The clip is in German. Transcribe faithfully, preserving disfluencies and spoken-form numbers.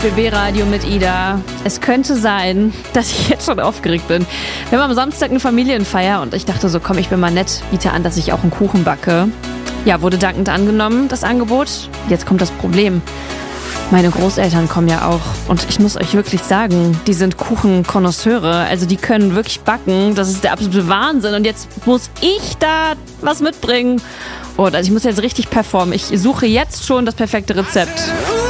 B B-Radio mit Ida. Es könnte sein, dass ich jetzt schon aufgeregt bin. Wir haben am Samstag eine Familienfeier und ich dachte so, komm, ich bin mal nett, biete an, dass ich auch einen Kuchen backe. Ja, wurde dankend angenommen, das Angebot. Jetzt kommt das Problem. Meine Großeltern kommen ja auch und ich muss euch wirklich sagen, die sind Kuchenkonnoisseure, also die können wirklich backen, das ist der absolute Wahnsinn und jetzt muss ich da was mitbringen. Und also ich muss jetzt richtig performen, ich suche jetzt schon das perfekte Rezept.